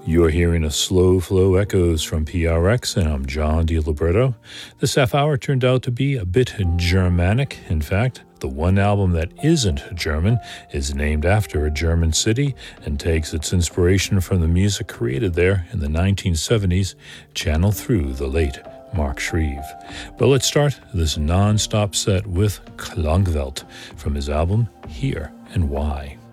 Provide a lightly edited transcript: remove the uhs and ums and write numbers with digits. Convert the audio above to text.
You're hearing a slow flow echoes from PRX, and I'm John DiLibretto. This half hour turned out to be a bit Germanic. In fact, the one album that isn't German is named after a German city and takes its inspiration from the music created there in the 1970s, channeled through the late Mark Shreve. But let's start this non-stop set with Klangwelt from his album Here and Why.